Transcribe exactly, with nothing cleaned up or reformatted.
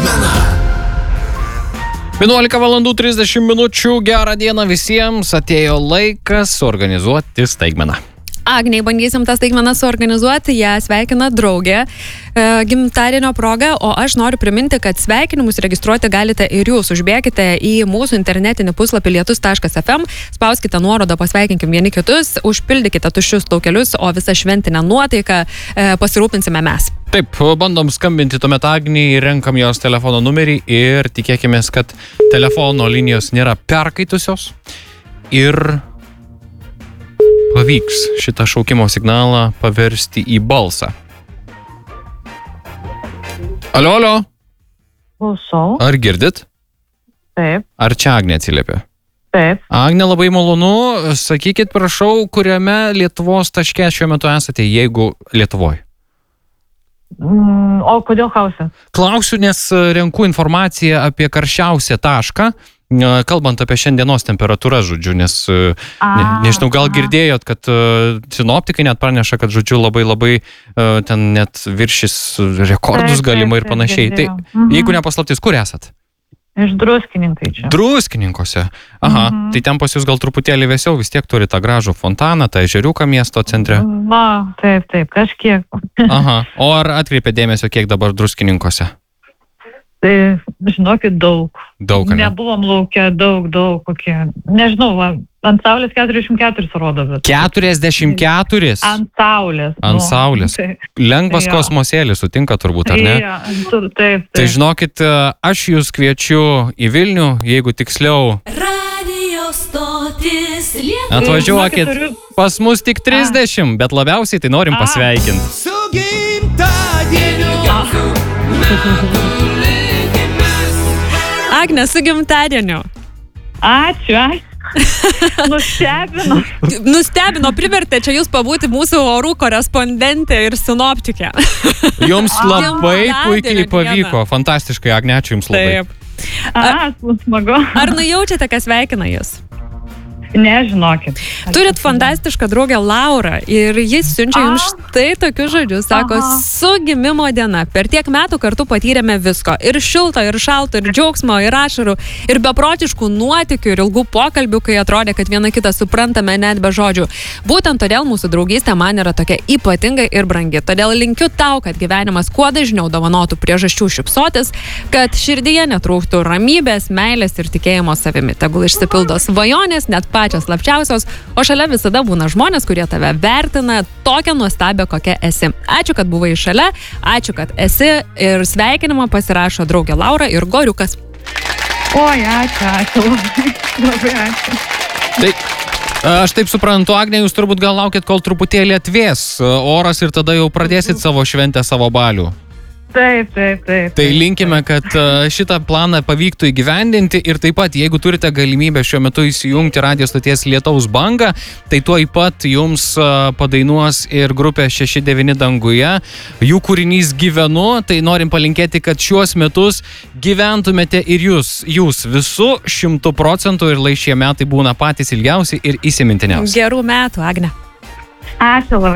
Staigmena. vienuolika valandų trisdešimt minučių, gerą dieną visiems, atėjo laikas organizuoti staigmeną. Agnei bandysim tą staigmeną suorganizuoti, ją sveikina draugė e, gimtadienio proga, o aš noriu priminti, kad sveikinimus registruoti galite ir jūs. Užbėkite į mūsų internetinį puslapį lietus taškas ef em, spauskite nuorodą, pasveikinkim vieni kitus, užpildykite tuščius laukelius, o visą šventinę nuotaiką e, pasirūpinsime mes. Taip, bandom skambinti tuomet Agnei, renkam jos telefono numerį ir tikėkime, kad telefono linijos nėra perkaitusios ir pavyks šitą šaukimo signalą paversti į balsą. Alio, alio. Klausau. Ar girdit? Taip. Ar čia Agnė atsiliepia? Taip. Agnė, labai malonu. Sakykit, prašau, kuriame Lietuvos taške šiuo metu esate, jeigu Lietuvoj? Mm, o kodėl klausė? Klausiu, nes renku informaciją apie karščiausią tašką, kalbant apie šiandienos temperatūrą, žodžiu, nes A, ne, nežinau, gal aha. girdėjot, kad uh, sinoptikai net praneša, kad, žodžiu, labai labai uh, ten net viršys rekordus Taip, galimai taip, ir panašiai. Tai girdėjau. Mhm. jeigu nepaslaptis, kur esat? Iš Druskininkai čia. Druskininkose. Aha, Mhm. tai ten pas jūs gal truputėlį vėsiau, vis tiek turi tą gražų fontaną, tą ežeriuką miesto centre. Va, taip, taip, kažkiek. Aha, o ar atkreipė dėmesio, kiek dabar Druskininkose? Tai, žinokit, daug. Daug, ne? Nebuvom laukia, daug, daug, kokie. Nežinau, va, ant saulės keturiasdešimt keturi rodo, bet. keturiasdešimt keturi? Ant saulės. Ant nu, saulės. Taip, Lengvas Jo. kosmosėlis, sutinka turbūt, ar ne? Jo, tu- taip, Tai taip. žinokit, aš jūs kviečiu į Vilnių, jeigu tiksliau Radio stotis Lietuva. atvažiuokit. Žinokit, turiu- Pas mus tik trisdešimt, bet labiausiai tai norim A. pasveikinti. Su gimtadieniu. Agne, su gimtadieniu. Ačiū, ačiū. Nustebino. Nustebino, privertė čia jūs pabūti mūsų orų korespondentė ir sinoptikė. Jums labai Gimtadienio puikiai dieną. pavyko. Fantastiškai, Agne, ačiū Jums labai. Taip. A, smagu. Ar nujaučiate, kas sveikina jūs? Nežinokit. Turit fantastišką draugę Laurą ir jis siunčia jums štai tokius žodžius. Sako, Aha. su gimimo diena. Per tiek metų kartu patyrėme visko. Ir šilto, ir šalto, ir džiaugsmo, ir ašarų, ir beprotiškų nuotykių, ir ilgų pokalbių, kai atrodė, kad viena kitą suprantame net be žodžių. Būtent todėl mūsų draugystė man yra tokia ypatinga ir brangi. Todėl linkiu tau, kad gyvenimas kuo dažniau dovanotų priežasčių šypsotis, kad širdyje netrūktų ramybės, meilės ir tikėjimo savimi. Tegul išsipildo svajonės, net pačios slapčiausios, o šalia visada būna žmonės, kurie tave vertina tokią nuostabią, kokia esi. Ačiū, kad buvai šalia, ačiū, kad esi ir sveikinimą pasirašo draugė Laura ir Goriukas. Oi, ačiū, ačiū. Labai, labai ačiū. Tai aš taip suprantu, Agne, jūs turbūt gal laukit, kol truputėlį atvės oras ir tada jau pradėsit savo šventę, savo balių. Taip, taip, taip. Tai linkime, kad a, šitą planą pavyktų įgyvendinti ir taip pat, jeigu turite galimybę šiuo metu įsijungti radio stoties Lietaus bangą, tai tuoj pat jums a, padainuos ir grupė šeši devyni danguje. Jų kūrinys Gyvenu, tai norim palinkėti, kad šiuos metus gyventumėte ir jūs, jūs visų šimtų procentų ir lai šie metai būna patys ilgiausi ir įsimintiniausi. Gerų metų, Agne. Ačiū labai.